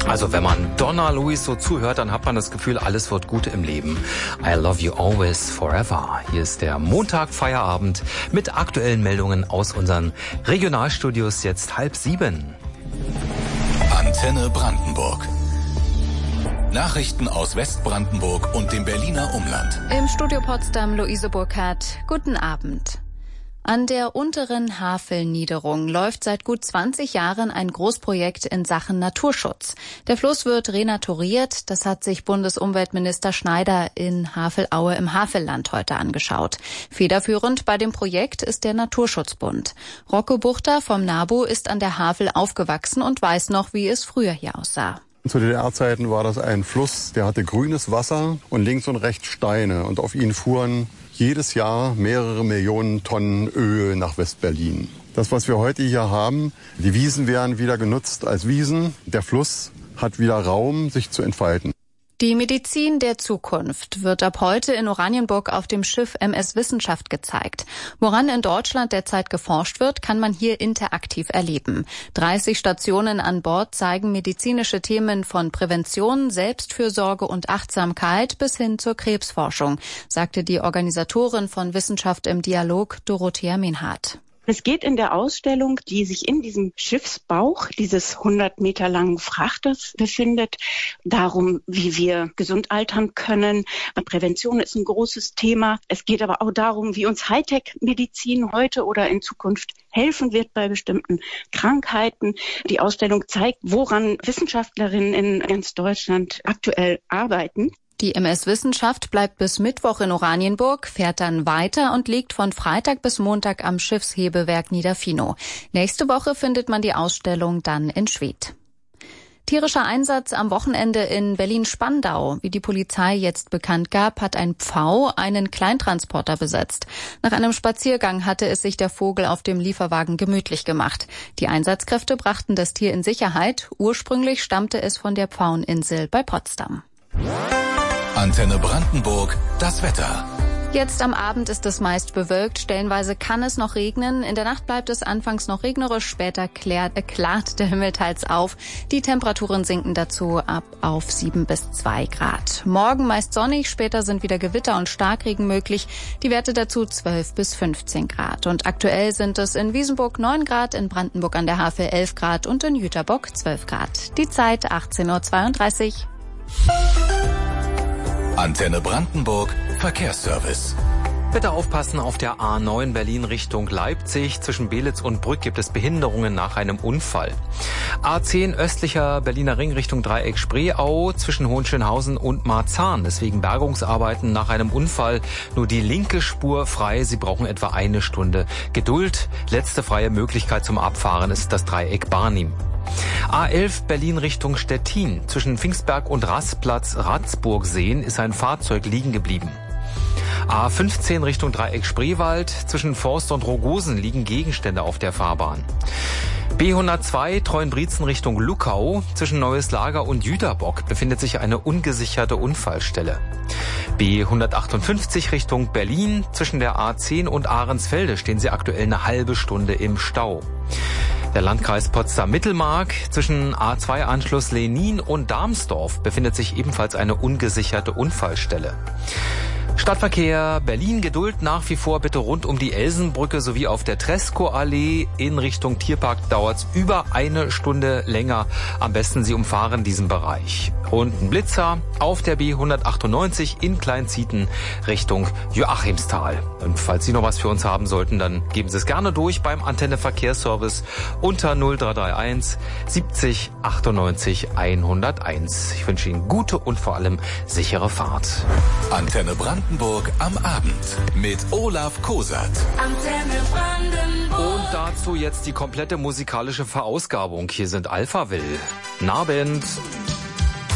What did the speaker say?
Also wenn man Donna Luis so zuhört, dann hat man das Gefühl, alles wird gut im Leben. I love you always, forever. Hier ist der Montag-Feierabend mit aktuellen Meldungen aus unseren Regionalstudios, jetzt 6:30. Antenne Brandenburg. Nachrichten aus Westbrandenburg und dem Berliner Umland. Im Studio Potsdam Luise Burkhardt. Guten Abend. An der unteren Havelniederung läuft seit gut 20 Jahren ein Großprojekt in Sachen Naturschutz. Der Fluss wird renaturiert. Das hat sich Bundesumweltminister Schneider in Havelaue im Havelland heute angeschaut. Federführend bei dem Projekt ist der Naturschutzbund. Rocco Buchter vom NABU ist an der Havel aufgewachsen und weiß noch, wie es früher hier aussah. Zu DDR-Zeiten war das ein Fluss, der hatte grünes Wasser und links und rechts Steine. Und auf ihn fuhren jedes Jahr mehrere Millionen Tonnen Öl nach Westberlin. Das, was wir heute hier haben, die Wiesen werden wieder genutzt als Wiesen. Der Fluss hat wieder Raum, sich zu entfalten. Die Medizin der Zukunft wird ab heute in Oranienburg auf dem Schiff MS Wissenschaft gezeigt. Woran in Deutschland derzeit geforscht wird, kann man hier interaktiv erleben. 30 Stationen an Bord zeigen medizinische Themen von Prävention, Selbstfürsorge und Achtsamkeit bis hin zur Krebsforschung, sagte die Organisatorin von Wissenschaft im Dialog, Dorothea Mehnhardt. Es geht in der Ausstellung, die sich in diesem Schiffsbauch dieses 100 Meter langen Frachters befindet, darum, wie wir gesund altern können. Prävention ist ein großes Thema. Es geht aber auch darum, wie uns Hightech-Medizin heute oder in Zukunft helfen wird bei bestimmten Krankheiten. Die Ausstellung zeigt, woran Wissenschaftlerinnen in ganz Deutschland aktuell arbeiten. Die MS Wissenschaft bleibt bis Mittwoch in Oranienburg, fährt dann weiter und liegt von Freitag bis Montag am Schiffshebewerk Niederfinow. Nächste Woche findet man die Ausstellung dann in Schwedt. Tierischer Einsatz am Wochenende in Berlin-Spandau. Wie die Polizei jetzt bekannt gab, hat ein Pfau einen Kleintransporter besetzt. Nach einem Spaziergang hatte es sich der Vogel auf dem Lieferwagen gemütlich gemacht. Die Einsatzkräfte brachten das Tier in Sicherheit. Ursprünglich stammte es von der Pfaueninsel bei Potsdam. Antenne Brandenburg, das Wetter. Jetzt am Abend ist es meist bewölkt, stellenweise kann es noch regnen. In der Nacht bleibt es anfangs noch regnerisch, später klart der Himmel teils auf. Die Temperaturen sinken dazu ab auf 7 bis 2 Grad. Morgen meist sonnig, später sind wieder Gewitter und Starkregen möglich. Die Werte dazu 12 bis 15 Grad. Und aktuell sind es in Wiesenburg 9 Grad, in Brandenburg an der Havel 11 Grad und in Jüterbock 12 Grad. Die Zeit 18:32 Uhr. Antenne Brandenburg, Verkehrsservice. Bitte aufpassen, auf der A9 Berlin Richtung Leipzig. Zwischen Belitz und Brück gibt es Behinderungen nach einem Unfall. A10 östlicher Berliner Ring Richtung Dreieck Spreeau zwischen Hohenschönhausen und Marzahn. Deswegen Bergungsarbeiten nach einem Unfall. Nur die linke Spur frei. Sie brauchen etwa eine Stunde Geduld. Letzte freie Möglichkeit zum Abfahren ist das Dreieck Barnim. A11 Berlin Richtung Stettin. Zwischen Pfingstberg und Rastplatz Ratzburgseen ist ein Fahrzeug liegen geblieben. A15 Richtung Dreieck Spreewald. Zwischen Forst und Rogosen liegen Gegenstände auf der Fahrbahn. B102 Treuenbrietzen Richtung Luckau. Zwischen Neues Lager und Jüterbock befindet sich eine ungesicherte Unfallstelle. B158 Richtung Berlin. Zwischen der A10 und Ahrensfelde stehen sie aktuell eine halbe Stunde im Stau. Der Landkreis Potsdam-Mittelmark. Zwischen A2-Anschluss Lenin und Darmsdorf befindet sich ebenfalls eine ungesicherte Unfallstelle. Stadtverkehr Berlin, Geduld nach wie vor bitte rund um die Elsenbrücke sowie auf der Tresco-Allee in Richtung Tierpark dauert's über eine Stunde länger. Am besten Sie umfahren diesen Bereich. Und ein Blitzer auf der B198 in Kleinzieten Richtung Joachimsthal. Und falls Sie noch was für uns haben sollten, dann geben Sie es gerne durch beim Antenne Verkehrsservice unter 0331 70 98 101. Ich wünsche Ihnen gute und vor allem sichere Fahrt. Antenne Brandenburg am Abend mit Olaf Kosat. Antenne Brandenburg. Und dazu jetzt die komplette musikalische Verausgabung. Hier sind Alphaville. Abend.